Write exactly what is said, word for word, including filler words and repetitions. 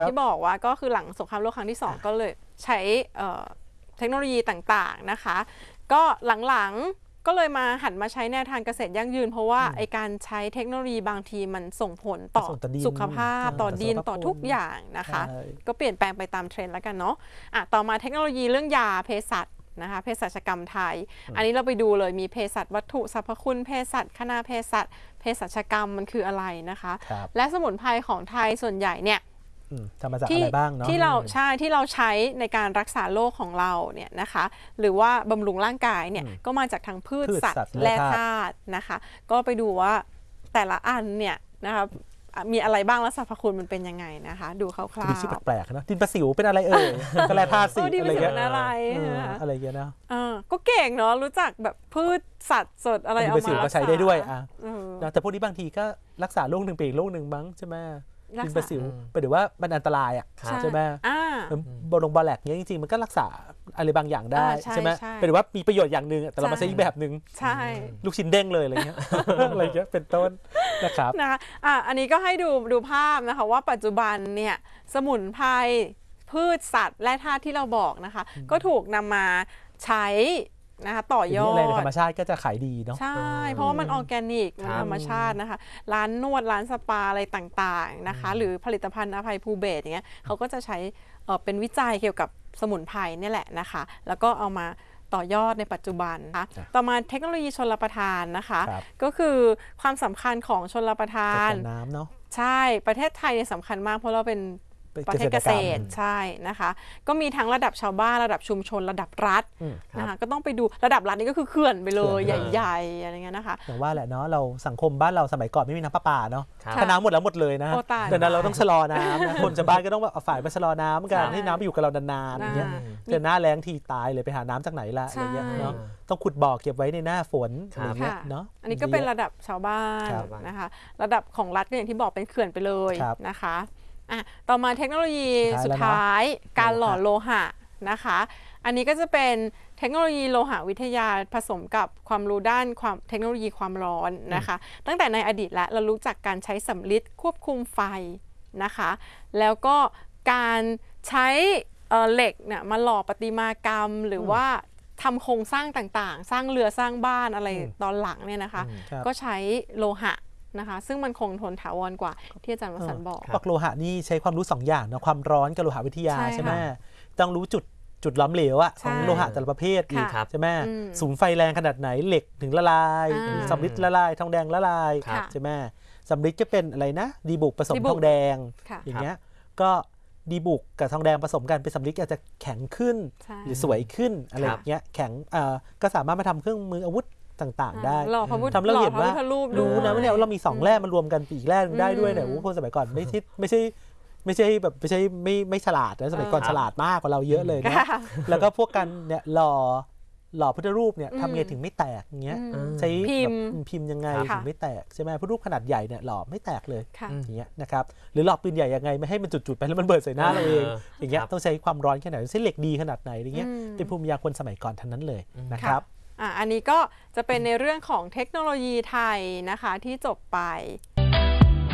ที่บอกว่าก็คือหลังสงครามโลกครั้งที่สองก็เลยใช้เทคโนโลยีต่างๆนะคะก็หลังๆก็เลยมาหันมาใช้แนวทางเกษตรยั่งยืนเพราะว่าไอการใช้เทคโนโลยีบางทีมันส่งผลต่อสุขภาพต่อดินต่อทุกอย่างนะคะก็เปลี่ยนแปลงไปตามเทรนด์แล้วกันเนาะอ่ะต่อมาเทคโนโลยีเรื่องยาเภสัชนะคะเภสัชกรรมไทยอันนี้เราไปดูเลยมีเภสัชวัตถุสรรพคุณเภสัชคณะเภสัชเภสัชกรรมมันคืออะไรนะคะและสมุนไพรของไทยส่วนใหญ่เนี่ยทำมาจากอะไรบ้างเนาะที่เราใช่ที่เราใช้ในการรักษาโรคของเราเนี่ยนะคะหรือว่าบำรุงร่างกายเนี่ยก็มาจากทางพืชสัตว์และธาตุนะคะก็ไปดูว่าแต่ละอันเนี่ยนะคะมีอะไรบ้างและสรรพคุณมันเป็นยังไงนะคะดูคร่าวๆมีชื่อแปลกๆนะดินประสิวเป็นอะไรเอ่ยก็แร่ธาตุสิอะไรเงี้ยอะไรอะไรเงี้ยนะก็เก่งเนาะรู้จักแบบพืชสัตว์สดอะไรเอามาก็ใช้ได้ด้วยอ่ะแต่พวกนี้บางทีก็รักษาโรคหนึ่งไปอีกโรคหนึ่งมั้งใช่ไหมดินประสิวไปเดี๋ยวว่ามันอันตรายอ่ะใช่ไหมบอลงบอลแลกเนี้ยจริงๆมันก็รักษาอะไรบางอย่างได้ใช่ไหมไปเดี๋ยวว่ามีประโยชน์อย่างหนึ่งแต่เรามาใช้อีกแบบหนึ่งใช่ลูกชิ้นเด้งเลยอะไรเงี้ยอะไรเงี้ยเป็นต้นนะครับนะคะอ่ะอันนี้ก็ให้ดูดูภาพนะคะว่าปัจจุบันเนี่ยสมุนไพรพืชสัตว์และธาตุที่เราบอกนะคะก็ถูกนำมาใช้นะคะต่อยอดอะไรในธรรมชาติก็จะขายดีเนาะใช่เพราะว่ามันออร์แกนิกมันธรรมชาตินะคะร้านนวดร้านสปาอะไรต่างๆนะคะหรือผลิตภัณฑ์อภัยภูเบศอย่างเงี้ยเขาก็จะใช้เป็นวิจัยเกี่ยวกับสมุนไพรนี่แหละนะคะแล้วก็เอามาต่อยอดในปัจจุบันนะคะต่อมาเทคโนโลยีชลประทานนะคะก็คือความสำคัญของชลประทานน้ำเนาะใช่ประเทศไทยเนี่ยสำคัญมากเพราะเราเป็นประเทศเกษตรใช่นะคะก็มีทั้งระดับชาวบ้านระดับชุมชนระดับรัฐนะคะก็ต้องไปดูระดับรัฐนี่ก็คือเขื่อนไปเลยใหญ่ๆอะไรเงี้ยนะคะอย่างว่าแหละเนาะเราสังคมบ้านเราสมัยก่อนไม่มีน้ำประปาเนาะถ้าน้ำหมดแล้วหมดเลยนะดังนั้นเราต้องชะลอน้ำนะคนชาวบ้านก็ต้องเอาฝ่ายมาชะลอน้ำกันให้น้ำไปอยู่กับเรานานๆอย่างเงี้ยเจอหน้าแล้งทีตายเลยไปหาน้ำจากไหนละอะไรเงี้ยเนาะต้องขุดบ่อเก็บไว้ในหน้าฝนอะไรเงี้ยเนาะอันนี้ก็เป็นระดับชาวบ้านนะคะระดับของรัฐก็อย่างที่บอกเป็นเขื่อนไปเลยนะคะต่อมาเทคโนโลยีสุดท้ายการหล่อโลหะนะคะอันนี้ก็จะเป็นเทคโนโลยีโลหะวิทยาผสมกับความรู้ด้านความเทคโนโลยีความร้อนนะคะตั้งแต่ในอดีตแล้วเรารู้จักการใช้สำริดควบคุมไฟนะคะแล้วก็การใช้เหล็กเนี่ยมาหล่อประติมากรรมหรือว่าทำโครงสร้างต่างๆสร้างเรือสร้างบ้านอะไรตอนหลังเนี่ยนะคะก็ใช้โลหะนะคะซึ่งมันคงทนถาวรกว่าที่อาจารย์วสันต์บอกปักโลหะนี่ใช้ความรู้สองอย่างนะความร้อนกับโลหะวิทยาใช่ไหมต้องรู้จุดจุดล้ำเหลวอะของโลหะแต่ละประเภทอีกใช่ไหมสูงไฟแรงขนาดไหนเหล็กถึงละลายสำริดละลายทองแดงละลายใช่ไหมสำริดก็เป็นอะไรนะดีบุกผสมทองแดงอย่างเงี้ยก็ดีบุกกับทองแดงผสมกันเป็นสำริดอาจจะแข็งขึ้นหรือสวยขึ้นอะไรอย่างเงี้ยแข็งก็สามารถมาทำเครื่องมืออาวุธต่างๆได้ทำเราเห็นว่ารู้นะว่าเนี่ยเรามีสองแร่มารวมกันอีกแร่นึงได้ด้วยเนี่ยคนสมัยก่อนไม่ใช่ไม่ใช่ไม่ใช่แบบไม่ใช่ไม่ไม่ฉลาดนะสมัยก่อนฉลาดมากกว่าเราเยอะเลยนะแล้วก็พวกกันเนี่ยหล่อหล่อพุทธรูปเนี่ยทำไงถึงไม่แตกเงี้ยใช้พิมพ์พิมพ์ยังไงถึงไม่แตกใช่ไหมพุทธรูปขนาดใหญ่เนี่ยหล่อไม่แตกเลยอย่างเงี้ยนะครับหรือหล่อปืนใหญ่ยังไงไม่ให้มันจุดๆไปแล้วมันเบิดใส่หน้าเราเองอย่างเงี้ยต้องใช้ความร้อนแค่ไหนใช้เหล็กดีขนาดไหนอย่างเงี้ยเป็นภูมิปัญญาคนสมัยก่อนทั้งนั้นเลยนะครับอันนี้ก็จะเป็นในเรื่องของเทคโนโลยีไทยนะคะที่จบไป